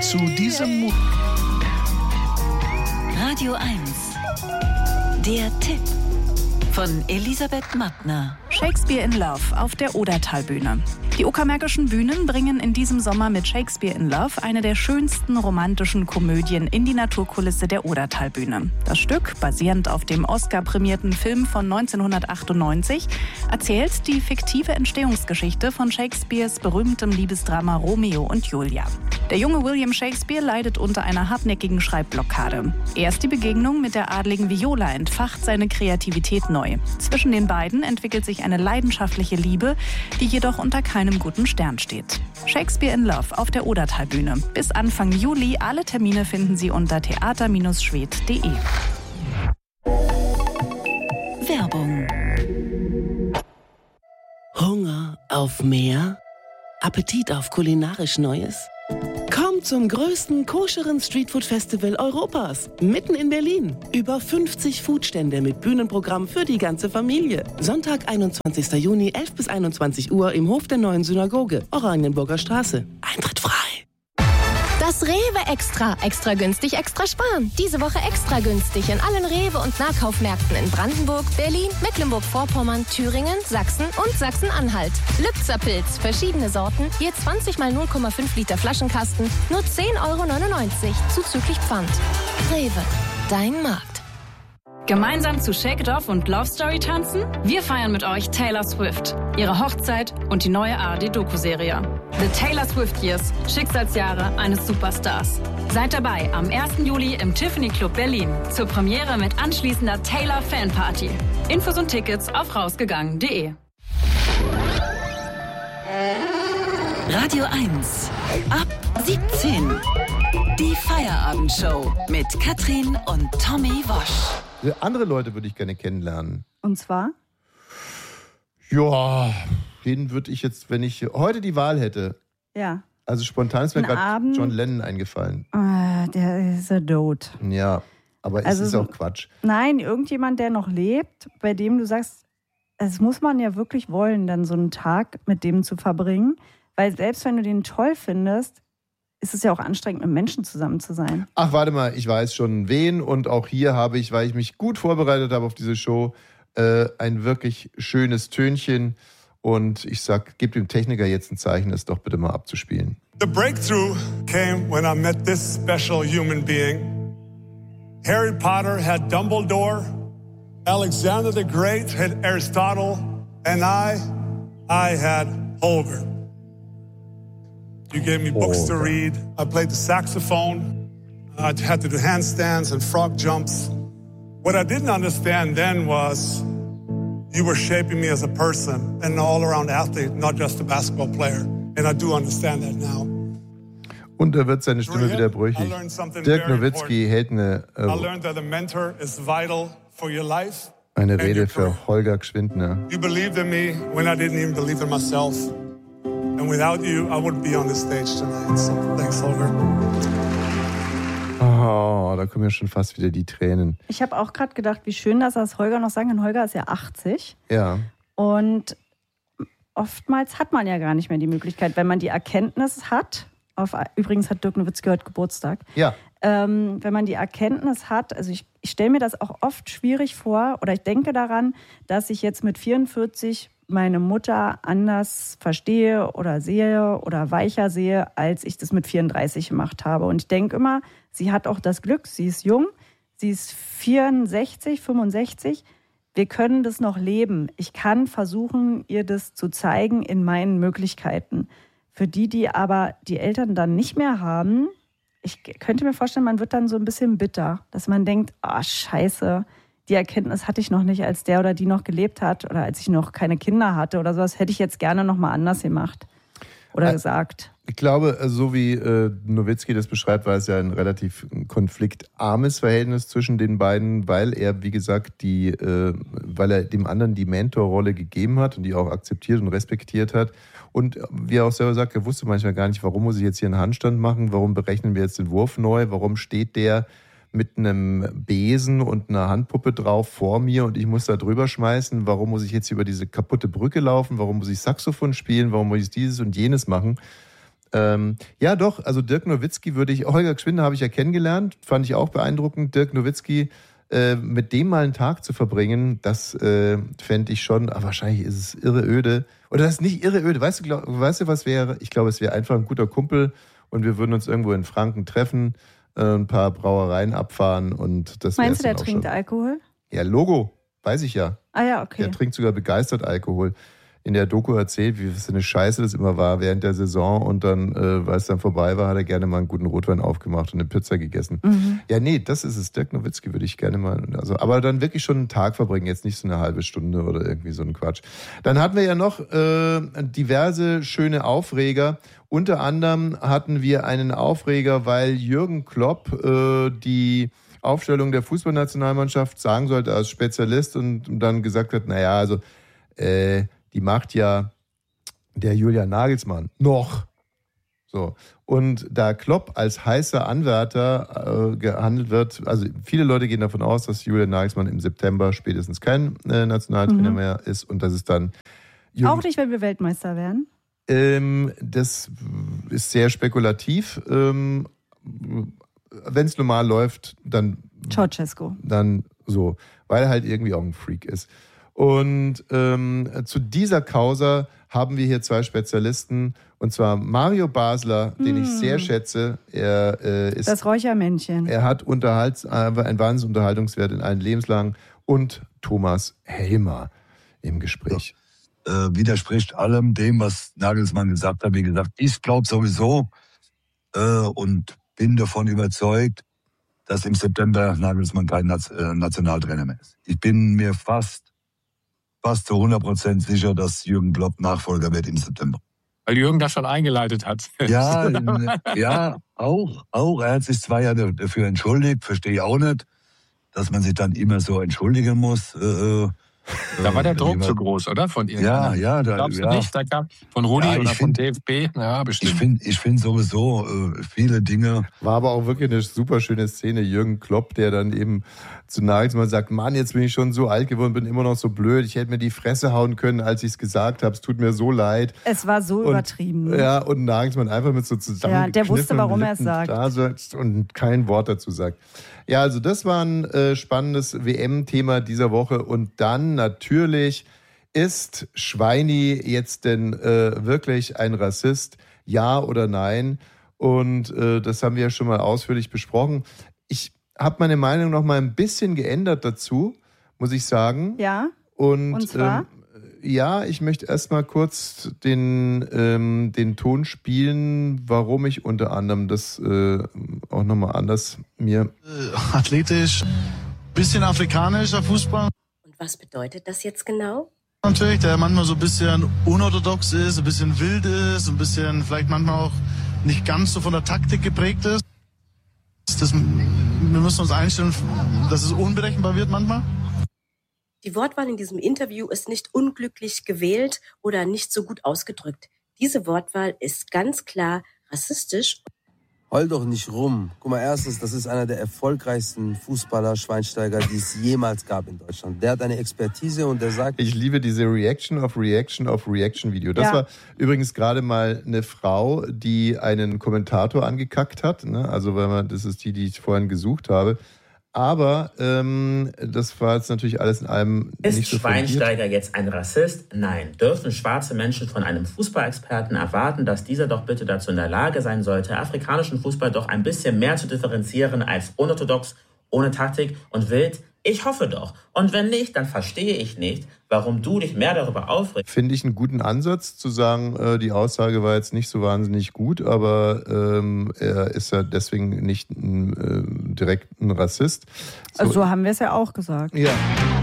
zu diesem Radio 1. Der Tipp von Elisabeth Mattner. Shakespeare in Love auf der Odertalbühne. Die Uckermärkischen Bühnen bringen in diesem Sommer mit Shakespeare in Love eine der schönsten romantischen Komödien in die Naturkulisse der Odertalbühne. Das Stück, basierend auf dem Oscar-prämierten Film von 1998, erzählt die fiktive Entstehungsgeschichte von Shakespeares berühmtem Liebesdrama Romeo und Julia. Der junge William Shakespeare leidet unter einer hartnäckigen Schreibblockade. Erst die Begegnung mit der adligen Viola entfacht seine Kreativität neu. Zwischen den beiden entwickelt sich eine leidenschaftliche Liebe, die jedoch unter keinem guten Stern steht. Shakespeare in Love auf der Odertalbühne. Bis Anfang Juli. Alle Termine finden Sie unter theater-schwed.de. Werbung. Hunger auf mehr? Appetit auf kulinarisch Neues? Kommt zum größten koscheren Streetfood-Festival Europas, mitten in Berlin. Über 50 Foodstände mit Bühnenprogramm für die ganze Familie. Sonntag, 21. Juni, 11 bis 21 Uhr im Hof der Neuen Synagoge, Oranienburger Straße. Eintritt frei. Das Rewe Extra. Extra günstig, extra sparen. Diese Woche extra günstig in allen Rewe- und Nahkaufmärkten in Brandenburg, Berlin, Mecklenburg-Vorpommern, Thüringen, Sachsen und Sachsen-Anhalt. Lübzer Pilz, verschiedene Sorten, je 20 mal 0,5 Liter Flaschenkasten, nur 10,99 € zuzüglich Pfand. Rewe, dein Markt. Gemeinsam zu Shake It Off und Love Story tanzen? Wir feiern mit euch Taylor Swift, ihre Hochzeit und die neue ARD-Doku-Serie. The Taylor Swift Years, Schicksalsjahre eines Superstars. Seid dabei am 1. Juli im Tiffany Club Berlin zur Premiere mit anschließender Taylor Fanparty. Infos und Tickets auf rausgegangen.de. Radio 1. Ab 17. Die Feierabendshow mit Katrin und Tommy Wosch. Andere Leute würde ich gerne kennenlernen. Und zwar? Ja, den würde ich jetzt, wenn ich heute die Wahl hätte. Ja. Also spontan ist mir gerade John Lennon eingefallen. Der ist ja tot. Ja, aber es ist auch Quatsch. Nein, irgendjemand, der noch lebt, bei dem du sagst, es muss man ja wirklich wollen, dann so einen Tag mit dem zu verbringen. Weil selbst wenn du den toll findest, ist es ja auch anstrengend, mit Menschen zusammen zu sein. Ach, warte mal, ich weiß schon wen. Und auch hier habe ich, weil ich mich gut vorbereitet habe auf diese Show, ein wirklich schönes Tönchen. Und ich sag, gib dem Techniker jetzt ein Zeichen, das doch bitte mal abzuspielen. The breakthrough came when I met this special human being. Harry Potter had Dumbledore, Alexander the Great had Aristotle, and I had Holger. You gave me books to read. I played the saxophone. I had to do handstands and frog jumps. What I didn't understand then was you were shaping me as a person and an all-around athlete, not just a basketball player. And I do understand that now. Und da wird seine Stimme wieder brüchig. Dirk Nowitzki hält eine Rede für Holger Gschwindner. You believed in me when I didn't even believe in myself. And without you, I wouldn't be on this stage tonight. So thanks, Holger. Oh, da kommen ja schon fast wieder die Tränen. Ich habe auch gerade gedacht, wie schön, dass das Holger noch sagen kann. Holger ist ja 80. Ja. Und oftmals hat man ja gar nicht mehr die Möglichkeit, wenn man die Erkenntnis hat. Übrigens hat Dirk Nowitzki heute Geburtstag. Ja. Wenn man die Erkenntnis hat, also ich stelle mir das auch oft schwierig vor, oder ich denke daran, dass ich jetzt mit 44 meine Mutter anders verstehe oder sehe oder weicher sehe, als ich das mit 34 gemacht habe. Und ich denke immer, sie hat auch das Glück, sie ist jung, sie ist 64, 65. Wir können das noch leben. Ich kann versuchen, ihr das zu zeigen in meinen Möglichkeiten. Für die aber die Eltern dann nicht mehr haben, ich könnte mir vorstellen, man wird dann so ein bisschen bitter, dass man denkt, scheiße, die Erkenntnis hatte ich noch nicht, als der oder die noch gelebt hat oder als ich noch keine Kinder hatte oder sowas, hätte ich jetzt gerne noch mal anders gemacht oder gesagt. Ich glaube, so wie Nowitzki das beschreibt, war es ja ein relativ konfliktarmes Verhältnis zwischen den beiden, weil er, wie gesagt, weil er dem anderen die Mentorrolle gegeben hat und die auch akzeptiert und respektiert hat. Und wie er auch selber sagt, er wusste manchmal gar nicht, warum muss ich jetzt hier einen Handstand machen, warum berechnen wir jetzt den Wurf neu, warum steht der mit einem Besen und einer Handpuppe drauf vor mir und ich muss da drüber schmeißen, warum muss ich jetzt über diese kaputte Brücke laufen, warum muss ich Saxophon spielen, warum muss ich dieses und jenes machen. Ja, doch, also Dirk Nowitzki Holger Gschwinde habe ich ja kennengelernt, fand ich auch beeindruckend. Dirk Nowitzki, mit dem mal einen Tag zu verbringen, das fände ich schon, aber wahrscheinlich ist es irre öde. Oder das ist nicht irre öde, weißt du, was wäre? Ich glaube, es wäre einfach ein guter Kumpel und wir würden uns irgendwo in Franken treffen, ein paar Brauereien abfahren und das wäre. Meinst du, der trinkt Alkohol? Ja, Logo, weiß ich ja. Ah ja, okay. Der trinkt sogar begeistert Alkohol. In der Doku erzählt, wie eine Scheiße das immer war während der Saison und dann, weil es dann vorbei war, hat er gerne mal einen guten Rotwein aufgemacht und eine Pizza gegessen. Mhm. Ja, nee, das ist es. Dirk Nowitzki würde ich gerne mal, aber dann wirklich schon einen Tag verbringen, jetzt nicht so eine halbe Stunde oder irgendwie so einen Quatsch. Dann hatten wir ja noch diverse schöne Aufreger. Unter anderem hatten wir einen Aufreger, weil Jürgen Klopp die Aufstellung der Fußballnationalmannschaft sagen sollte als Spezialist und dann gesagt hat, naja, also die macht ja der Julian Nagelsmann noch. So. Und da Klopp als heißer Anwärter gehandelt wird, also viele Leute gehen davon aus, dass Julian Nagelsmann im September spätestens kein Nationaltrainer mehr ist und dass es dann auch nicht, wenn wir Weltmeister werden? Das ist sehr spekulativ. Wenn es normal läuft, dann Ceausescu. Dann so, weil er halt irgendwie auch ein Freak ist. Und zu dieser Causa haben wir hier zwei Spezialisten, und zwar Mario Basler, den ich sehr schätze. Er ist das Räuchermännchen. Er hat einen Wahnsinnsunterhaltungswert in allen Lebenslagen. Und Thomas Helmer im Gespräch. Widerspricht allem dem, was Nagelsmann gesagt hat. Wie gesagt, ich glaube sowieso und bin davon überzeugt, dass im September Nagelsmann kein Nationaltrainer mehr ist. Ich bin mir fast zu 100% sicher, dass Jürgen Klopp Nachfolger wird im September. Weil Jürgen das schon eingeleitet hat. Ja, auch. Er hat sich 2 Jahre dafür entschuldigt, verstehe ich auch nicht, dass man sich dann immer so entschuldigen muss. Da war der Druck zu groß, oder? Von irgendjemandem. Ja. Glaubst du nicht? Da kam von Rudi oder von DFB? Ja, bestimmt. Ich finde sowieso viele Dinge. War aber auch wirklich eine super schöne Szene. Jürgen Klopp, der dann eben zu Nagelsmann sagt, Mann, jetzt bin ich schon so alt geworden, bin immer noch so blöd. Ich hätte mir die Fresse hauen können, als ich es gesagt habe. Es tut mir so leid. Es war so übertrieben. Ja, und Nagelsmann einfach mit so zusammengekniffenen der wusste, warum er es sagt. Da sitzt und kein Wort dazu sagt. Ja, also das war ein spannendes WM-Thema dieser Woche. Und dann natürlich, ist Schweini jetzt denn wirklich ein Rassist? Ja oder nein? Und das haben wir ja schon mal ausführlich besprochen. Ich habe meine Meinung noch mal ein bisschen geändert dazu, muss ich sagen. Ja, und zwar? Ja, ich möchte erst mal kurz den Ton spielen, warum ich unter anderem das auch nochmal anders mir... Athletisch, bisschen afrikanischer Fußball. Und was bedeutet das jetzt genau? Natürlich, der manchmal so ein bisschen unorthodox ist, ein bisschen wild ist, ein bisschen vielleicht manchmal auch nicht ganz so von der Taktik geprägt ist. Wir müssen uns einstellen, dass es unberechenbar wird manchmal. Die Wortwahl in diesem Interview ist nicht unglücklich gewählt oder nicht so gut ausgedrückt. Diese Wortwahl ist ganz klar rassistisch. Heul doch nicht rum. Guck mal, erstens, das ist einer der erfolgreichsten Fußballer, Schweinsteiger, die es jemals gab in Deutschland. Der hat eine Expertise und der sagt... Ich liebe diese Reaction auf Reaction auf Reaction Video. Das war übrigens gerade mal eine Frau, die einen Kommentator angekackt hat. Ne? Also, das ist die ich vorhin gesucht habe. Aber das war jetzt natürlich alles in allem nicht so Ist Schweinsteiger jetzt ein Rassist? Nein. Dürfen schwarze Menschen von einem Fußballexperten erwarten, dass dieser doch bitte dazu in der Lage sein sollte, afrikanischen Fußball doch ein bisschen mehr zu differenzieren als unorthodox, ohne Taktik und wild? Ich hoffe doch. Und wenn nicht, dann verstehe ich nicht, warum du dich mehr darüber aufregst. Finde ich einen guten Ansatz, zu sagen, die Aussage war jetzt nicht so wahnsinnig gut, aber er ist ja deswegen nicht direkt ein Rassist. So haben wir es ja auch gesagt. Ja.